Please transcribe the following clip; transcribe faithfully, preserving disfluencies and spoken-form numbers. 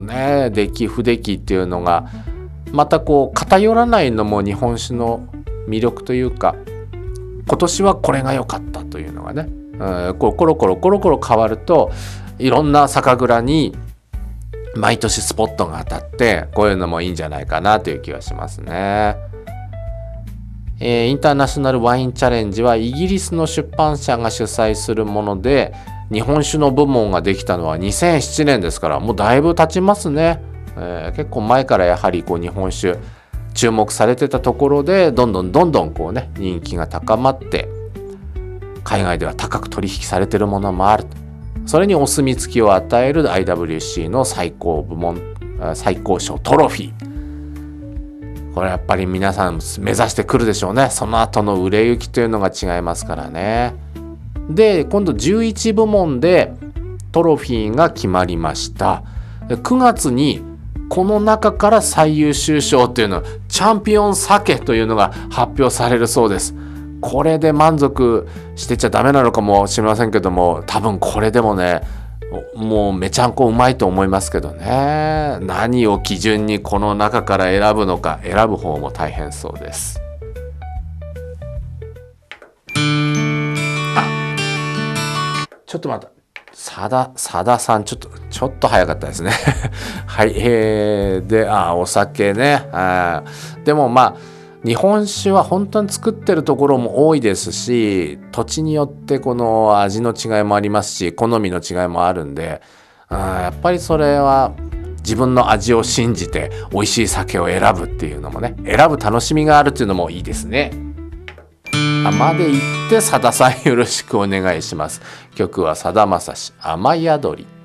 ね、出来不出来っていうのがまたこう偏らないのも日本酒の魅力というか、今年はこれが良かったというのがね、うん、こうコロコロコロコロ変わるといろんな酒蔵に毎年スポットが当たってこういうのもいいんじゃないかなという気がしますね。えー、インターナショナルワインチャレンジはイギリスの出版社が主催するもので、日本酒の部門ができたのはにせんななねんですから、もうだいぶ経ちますね。えー、結構前からやはりこう日本酒注目されてたところで、どんどんどんどんこうね人気が高まって、海外では高く取引されているものもある。それにお墨付きを与える アイダブリューシー の最高部門、最高賞トロフィー。これやっぱり皆さん目指してくるでしょうね。その後の売れ行きというのが違いますからね。で、今度じゅういち部門でトロフィーが決まりました。くがつにこの中から最優秀賞というの、チャンピオン酒というのが発表されるそうです。これで満足してちゃダメなのかもしれませんけども、多分これでもね、もうめちゃんこうまいと思いますけどね。何を基準にこの中から選ぶのか、選ぶ方も大変そうです。あ、ちょっと待った。さだ、さださん、ちょっと、ちょっと早かったですね。はい、えー、で、あ、お酒ね。あ、でもまあ、日本酒は本当に作ってるところも多いですし、土地によってこの味の違いもありますし、好みの違いもあるんで、うん、やっぱりそれは自分の味を信じて美味しい酒を選ぶっていうのもね、選ぶ楽しみがあるっていうのもいいですね。あまで言って、さださんよろしくお願いします。曲はさだまさし、雨宿り。